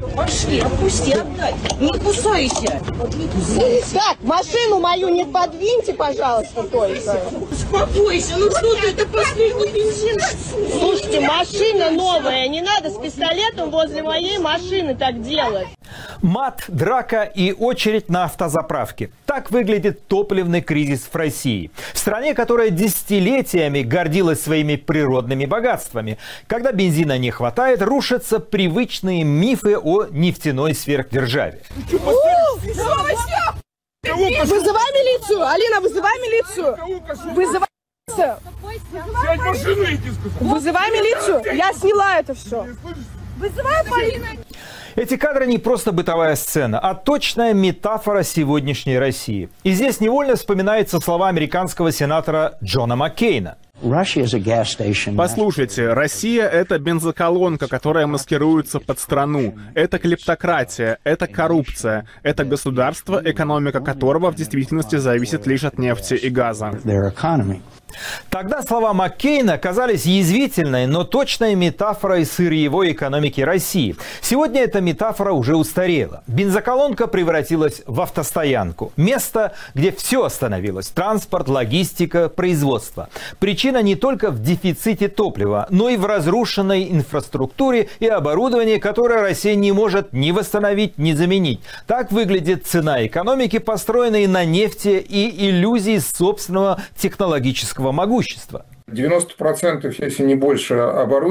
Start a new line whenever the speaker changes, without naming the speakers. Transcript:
Пошли, отпусти, отдай. Не кусайся.
Так, машину мою не подвиньте, пожалуйста, только.
Успокойся, ну что ты, это последний бензин.
Слушайте, машина новая, не надо с пистолетом возле моей машины так делать.
Мат, драка и очередь на автозаправке. Так выглядит топливный кризис в России. В стране, которая десятилетиями гордилась своими природными богатствами. Когда бензина не хватает, рушатся привычные мифы о нефтяной сверхдержаве.
Вызывай милицию! Алина, вызывай милицию! Вызывай милицию! Вызывай милицию! Я сняла это все! Вызывай полицию!
Эти кадры не просто бытовая сцена, а точная метафора сегодняшней России. И здесь невольно вспоминаются слова американского сенатора Джона Маккейна.
Послушайте, Россия — это бензоколонка, которая маскируется под страну. Это клептократия, это коррупция, это государство, экономика которого в действительности зависит лишь от нефти и газа.
Тогда слова Маккейна казались язвительной, но точной метафорой сырьевой экономики России. Сегодня эта метафора уже устарела. Бензоколонка превратилась в автостоянку. Место, где все остановилось. Транспорт, логистика, производство. Причина не только в дефиците топлива, но и в разрушенной инфраструктуре и оборудовании, которое Россия не может ни восстановить, ни заменить. Так выглядит цена экономики, построенной на нефти и иллюзии собственного технологического могущества.
90%, если не больше, оборудования